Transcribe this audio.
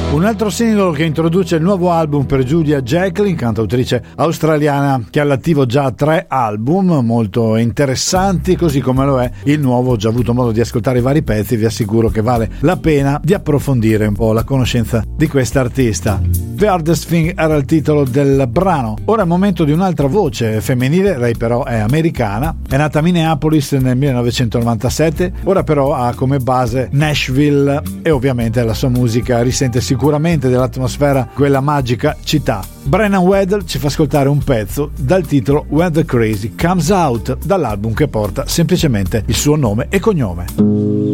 Un altro singolo che introduce il nuovo album per Julia Jacklin, cantautrice australiana che ha all'attivo già 3 album molto interessanti, così come lo è il nuovo. Ho già avuto modo di ascoltare i vari pezzi, vi assicuro che vale la pena di approfondire un po' la conoscenza di questa artista. The Hardest Thing era il titolo del brano. Ora è il momento di un'altra voce femminile, lei però è americana, è nata a Minneapolis nel 1997, ora però ha come base Nashville e ovviamente la sua musica risente sicuramente dell'atmosfera, quella magica città. Brennan Weddle ci fa ascoltare un pezzo dal titolo When the Crazy Comes Out, dall'album che porta semplicemente il suo nome e cognome.